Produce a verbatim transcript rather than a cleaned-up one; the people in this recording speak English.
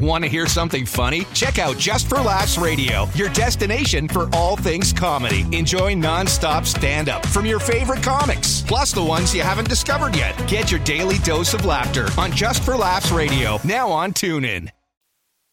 Want to hear something funny? Check out Just for Laughs Radio, your destination for all things comedy. Enjoy non-stop stand-up from your favorite comics, plus the ones you haven't discovered yet. Get your daily dose of laughter on Just for Laughs Radio, now on TuneIn.